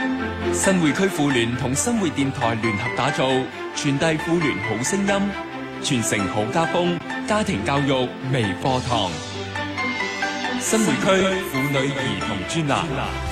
新會區婦聯同新會電台聯合打造，傳遞婦聯好聲音，傳承好家風，家庭教育微課堂。新會區婦女兒童專欄，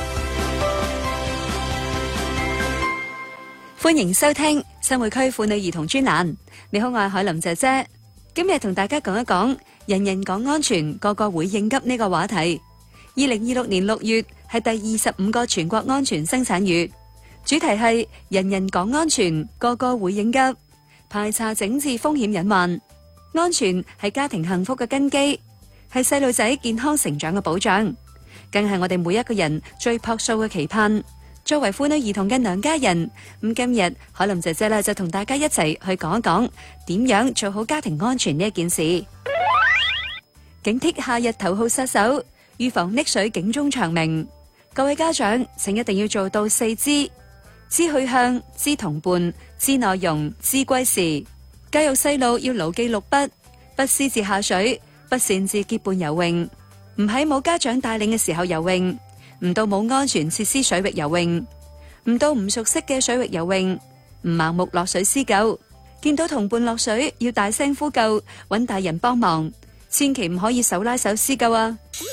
歡迎收聽新會區婦女兒童專欄。你好，我係海琳姐姐。今日同大家講一講人人講安全，個個會應急呢個話題。2026年6月係第25個全國安全生產月，主題係人人講安全，個個會應急，排查整治風險隱患。安全係家庭幸福嘅根基，係細路仔健康成長嘅保障，更係我哋每一個人最樸素嘅期盼。作為婦女兒童嘅娘家人，今日海琳姐姐就同大家一齊去講一講點樣做好家庭安全呢一件事。警惕夏日頭號殺手，預防溺水警鐘長鳴。各位家長請一定要做到4知：知去向、知同伴、知內容、知歸時。教育細路要牢記6不：不私自下水，不擅自結伴游泳，唔喺冇家長帶領嘅時候游泳，唔到冇安全設施水域游泳，唔到唔熟悉嘅水域游泳，唔盲目落水施救。見到同伴落水要大聲呼救，搵大人幫忙，千祈唔可以手拉手施救啊！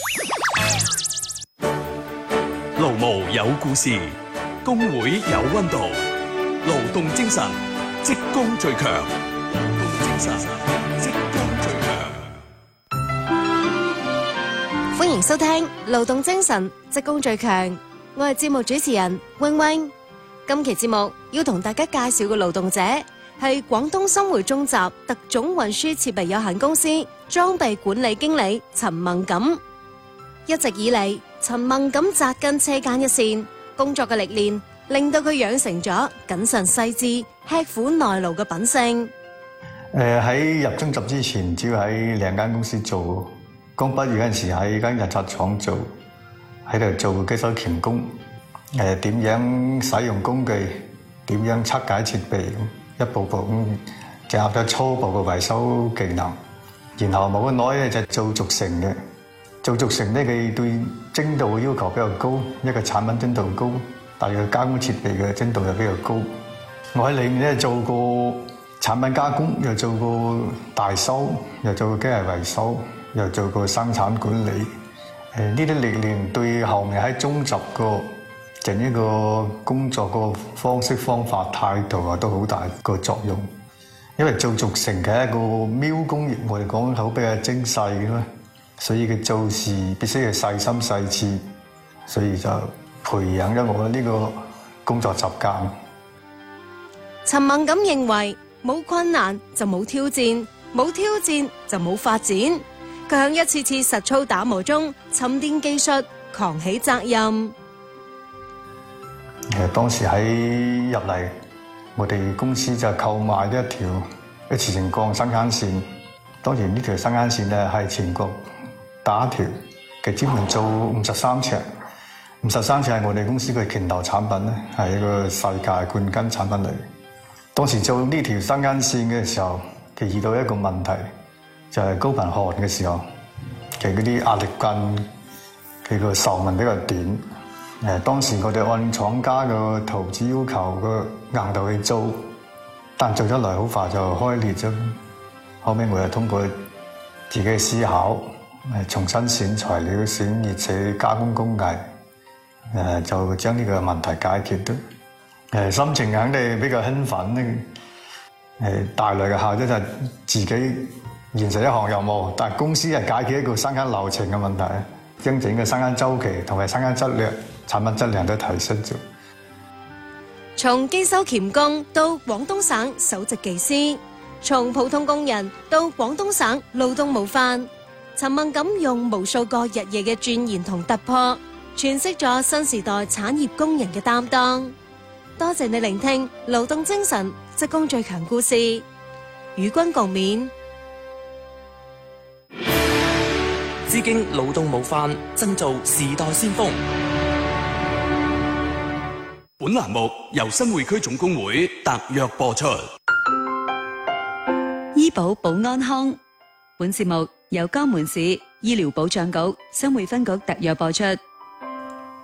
勞務有故事，工會有溫度，勞動精神，職工最強。勞動精神，職工最強。 歡迎收聽勞動精神，職工最強。我係節目主持人溫溫。今期節目要同大家介紹嘅勞動者係廣東深匯中集特種運輸設備有限公司裝備管理經理陳孟錦。一直以嚟，陳孟錦紮根車間一線，工作嘅歷練令到佢養成咗謹慎細緻、吃苦耐勞嘅品性。 喺入中集之前，主要喺2間公司做。剛畢業嗰陣時喺間印刷廠做，喺度做機手鉗工。點樣使用工具，點樣拆解設備，一步步咁整合咗初步嘅維修技能。然後冇咁耐咧就做續成嘅。做續成咧，佢對精度嘅要求比較高，一個產品精度高，但係佢加工設備嘅精度又比較高。我喺裏面咧做過產品加工，又做過大修，又做過機械維修，又做過生產管理。呢啲歷練對後面喺中集個整一個工作個方式方法態度啊，都好大個作用。因為做續成嘅一個瞄工業，我哋講口比較精細嘅啦。所以佢做事必須要細心細緻，所以就培養咗我呢個工作習慣。 陳孟錦認為冇困難就冇挑戰，冇挑戰就冇發展。佢響一次次實操打磨中沉澱技術，扛起責任。 當時喺入嚟，我哋公司就購買咗一次性鋼生產線。當時呢條生產線咧係全國打一條嘅，專門做53尺。53尺係我哋公司嘅拳頭產品咧，係一個世界冠軍產品嚟。當時做呢條生產線嘅時候，佢遇到一個問題，就係高頻焊嘅時候，其實嗰啲壓力棍佢個壽命比較短。當時我哋按廠家嘅圖紙要求個硬度去做，但做咗來好快就開裂咗。後尾我又通過自己嘅思考，重新選材料、選熱車加工工藝，就將呢個問題解決咗。心情肯定比較興奮咧。帶來嘅效果就係自己完成一項任務，但係公司係解決一個生產流程嘅問題，將整個生產週期同埋生產質量、產品質量都提升咗。 從機修鉗工到廣東省首席技師，從普通工人到廣東省勞動模範，陳孟錦用無數個日夜嘅鑽研同突破，詮釋咗新時代產業工人嘅擔當。多謝你聆聽勞動精神職工最強故事，與君共勉。 致敬勞動模範，製造時代先鋒。本欄目由新會區總工會特約播出。 醫保保安康，本節目由江門市醫療保障局新會分局特約播出。